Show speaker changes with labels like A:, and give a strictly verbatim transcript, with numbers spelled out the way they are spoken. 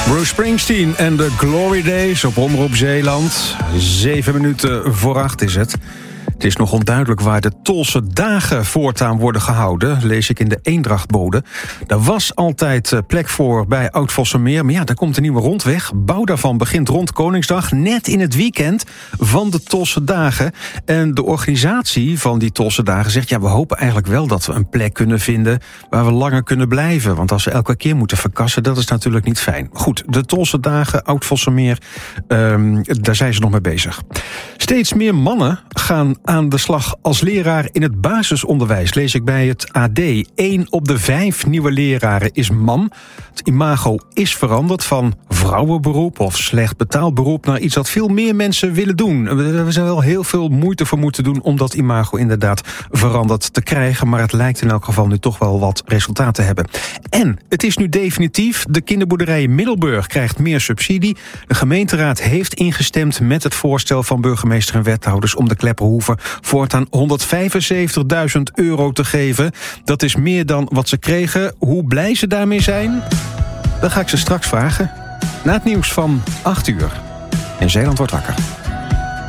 A: Bruce Springsteen en de Glory Days op Omroep Zeeland. Zeven minuten voor acht is het. Het is nog onduidelijk waar de Tolse dagen voortaan worden gehouden, lees ik in de Eendrachtbode. Er was altijd plek voor bij Oud-Vossemeer, maar ja, daar komt een nieuwe rondweg. Bouw daarvan begint rond Koningsdag, net in het weekend van de Tolse dagen. En de organisatie van die Tolse dagen zegt, ja, we hopen eigenlijk wel dat we een plek kunnen vinden waar we langer kunnen blijven. Want als we elke keer moeten verkassen, dat is natuurlijk niet fijn. Goed, de Tolse dagen, Oud-Vossemeer, um, daar zijn ze nog mee bezig. Steeds meer mannen gaan aan de slag als leraar in het basisonderwijs, lees ik bij het A D. Eén op de vijf nieuwe leraren is man. Het imago is veranderd van vrouwenberoep of slecht betaald beroep naar iets wat veel meer mensen willen doen. We zijn wel heel veel moeite voor moeten doen om dat imago inderdaad veranderd te krijgen, maar het lijkt in elk geval nu toch wel wat resultaat te hebben. En het is nu definitief, de kinderboerderij Middelburg krijgt meer subsidie. De gemeenteraad heeft ingestemd met het voorstel van burgemeester en wethouders om de Klepperhoeve voortaan honderdvijfenzeventigduizend euro te geven. Dat is meer dan wat ze kregen. Hoe blij ze daarmee zijn? Dat ga ik ze straks vragen. Na het nieuws van acht uur. En Zeeland wordt wakker.